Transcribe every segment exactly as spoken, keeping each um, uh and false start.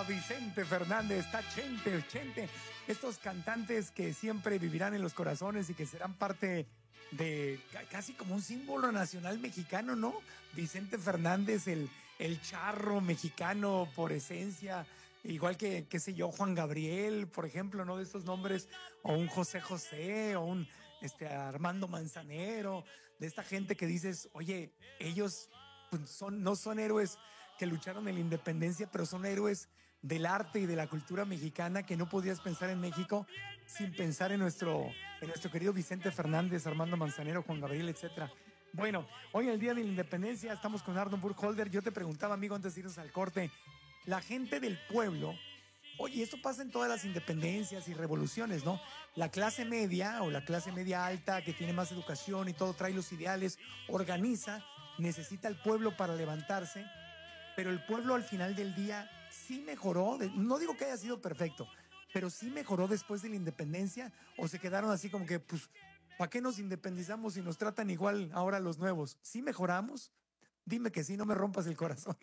está Vicente Fernández, está Chente, Chente. Estos cantantes que siempre vivirán en los corazones y que serán parte de casi como un símbolo nacional mexicano, ¿no? Vicente Fernández, el, el charro mexicano por esencia, igual que, qué sé yo, Juan Gabriel, por ejemplo, ¿no? De estos nombres, o un José José, o un este, Armando Manzanero, de esta gente que dices, oye, ellos pues, son, no son héroes que lucharon en la independencia, pero son héroes del arte y de la cultura mexicana que no podías pensar en México sin pensar en nuestro, en nuestro querido Vicente Fernández, Armando Manzanero, Juan Gabriel, etcétera. Bueno, hoy en el Día de la Independencia estamos con Arnold Burkholder. Yo te preguntaba, amigo, antes de irnos al corte, la gente del pueblo, oye, esto pasa en todas las independencias y revoluciones, ¿no? La clase media o la clase media alta que tiene más educación y todo trae los ideales, organiza, necesita el pueblo para levantarse, pero el pueblo al final del día sí mejoró, no digo que haya sido perfecto, pero sí mejoró después de la independencia, o se quedaron así como que, pues, ¿para qué nos independizamos si nos tratan igual ahora los nuevos? ¿Sí mejoramos? Dime que sí, no me rompas el corazón.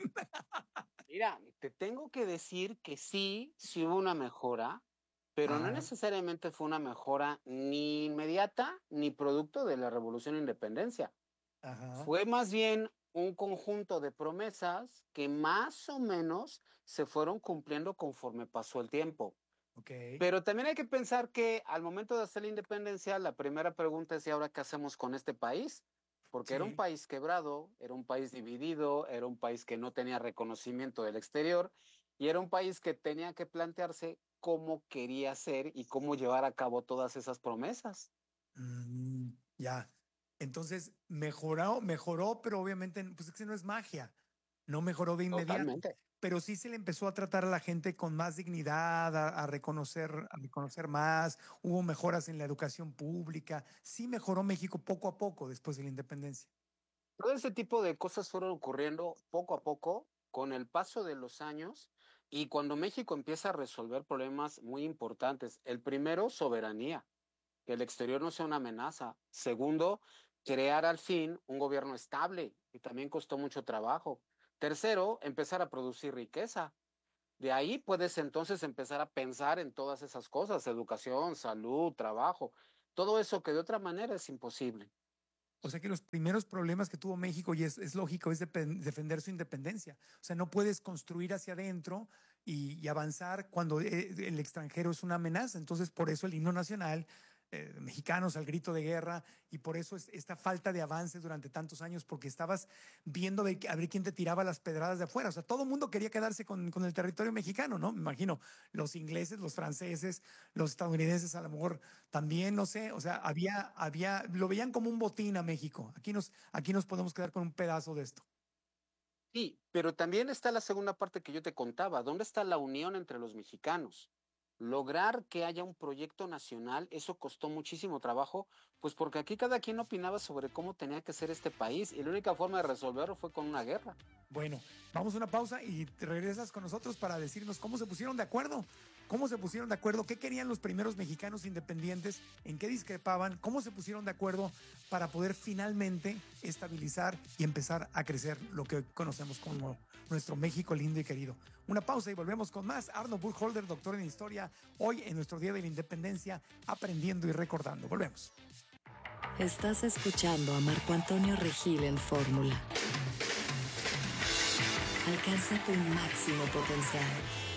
Mira, te tengo que decir que sí, sí hubo una mejora, pero no Ajá, necesariamente fue una mejora ni inmediata ni producto de la Revolución de Independencia. ajá, Fue más bien un conjunto de promesas que más o menos se fueron cumpliendo conforme pasó el tiempo. ok, Pero también hay que pensar que al momento de hacer la independencia, la primera pregunta es: ¿y ahora qué hacemos con este país? Porque era un sí. país quebrado, era un país dividido, era un país que no tenía reconocimiento del exterior y era un país que tenía que plantearse cómo quería ser y cómo llevar a cabo todas esas promesas. Mm, ya. Entonces, mejoró, mejoró, pero obviamente, pues es que no es magia. No mejoró de inmediato, Totalmente. pero sí se le empezó a tratar a la gente con más dignidad, a, a reconocer, a reconocer más. Hubo mejoras en la educación pública. Sí mejoró México poco a poco después de la independencia. Todo ese tipo de cosas fueron ocurriendo poco a poco con el paso de los años y cuando México empieza a resolver problemas muy importantes. El primero, soberanía, que el exterior no sea una amenaza. Segundo, crear al fin un gobierno estable, y también costó mucho trabajo. Tercero, empezar a producir riqueza. De ahí puedes entonces empezar a pensar en todas esas cosas: educación, salud, trabajo, todo eso que de otra manera es imposible. O sea que los primeros problemas que tuvo México, y es, es lógico, es depen- defender su independencia. O sea, no puedes construir hacia adentro y, y avanzar cuando eh, el extranjero es una amenaza. Entonces, por eso el himno nacional, eh, mexicanos al grito de guerra, y por eso es esta falta de avance durante tantos años, porque estabas viendo de, a ver quién te tiraba las pedradas de afuera. O sea, todo el mundo quería quedarse con, con el territorio mexicano, ¿no? Me imagino, los ingleses, los franceses, los estadounidenses a lo mejor también, no sé, o sea, había, había, lo veían como un botín a México. Aquí nos, aquí nos podemos quedar con un pedazo de esto. Sí, pero también está la segunda parte que yo te contaba. ¿Dónde está la unión entre los mexicanos? Lograr que haya un proyecto nacional, eso costó muchísimo trabajo, pues porque aquí cada quien opinaba sobre cómo tenía que ser este país y la única forma de resolverlo fue con una guerra. Bueno, vamos a una pausa y te regresas con nosotros para decirnos cómo se pusieron de acuerdo, cómo se pusieron de acuerdo, qué querían los primeros mexicanos independientes, en qué discrepaban, cómo se pusieron de acuerdo para poder finalmente estabilizar y empezar a crecer lo que conocemos como nuestro México lindo y querido. Una pausa y volvemos con más. Arnold Burkholder, doctor en historia, hoy en nuestro Día de la Independencia, aprendiendo y recordando. Volvemos. Estás escuchando a Marco Antonio Regil en Fórmula. Alcanza tu máximo potencial.